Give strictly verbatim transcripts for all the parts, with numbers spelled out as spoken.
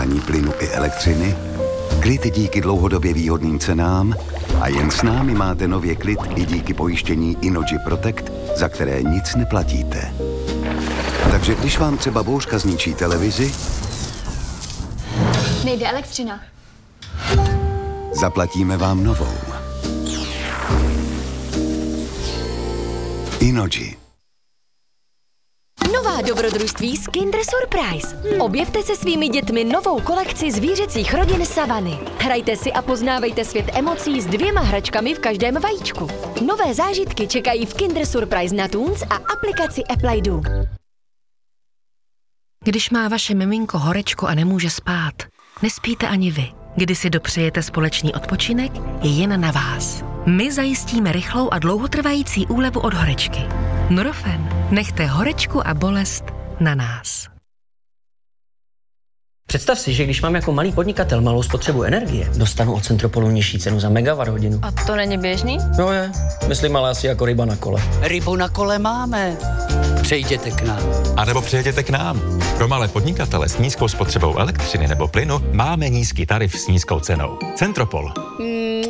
dodávání plynu i elektřiny, klid díky dlouhodobě výhodným cenám a jen s námi máte nově klid i díky pojištění Innogy Protect, za které nic neplatíte. Takže když vám třeba bouřka zničí televizi, nejde elektřina. Zaplatíme vám novou. Innogy. Nová dobrodružství z Kinder Surprise. Objevte se svými dětmi novou kolekci zvířecích rodin Savany. Hrajte si a poznávejte svět emocí s dvěma hračkami v každém vajíčku. Nové zážitky čekají v Kinder Surprise na Toons a aplikaci Apple I D O. Když má vaše miminko horečku a nemůže spát, nespíte ani vy. Když si dopřejete společný odpočinek, je jen na vás. My zajistíme rychlou a dlouhotrvající úlevu od horečky. Nurofen. Nechte horečku a bolest na nás. Představ si, že když mám jako malý podnikatel malou spotřebu energie, dostanu od Centropolu nižší cenu za megawatt hodinu. A to není běžný? No je, myslím ale asi jako ryba na kole. Rybu na kole máme. Přejděte k nám. A nebo přejděte k nám. Pro malé podnikatele s nízkou spotřebou elektřiny nebo plynu máme nízký tarif s nízkou cenou. Centropol. Mm.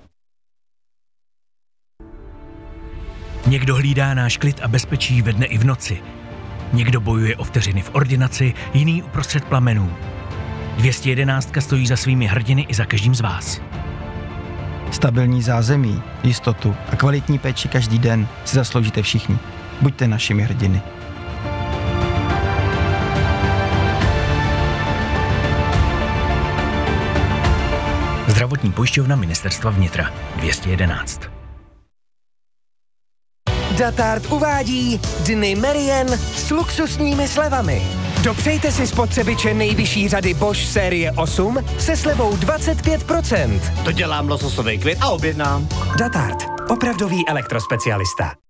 Někdo hlídá náš klid a bezpečí ve dne i v noci. Někdo bojuje o vteřiny v ordinaci, jiný uprostřed plamenů. dvě stě jedenáct stojí za svými hrdiny i za každým z vás. Stabilní zázemí, jistotu a kvalitní péči každý den si zasloužíte všichni. Buďte našimi hrdiny. Zdravotní pojišťovna Ministerstva vnitra dvě stě jedenáct. Datart uvádí Dny Merian s luxusními slevami. Dopřejte si spotřebiče nejvyšší řady Bosch série osm se slevou dvacet pět procent. To dělám lososový klid a objednám. Datart. Opravdový elektrospecialista.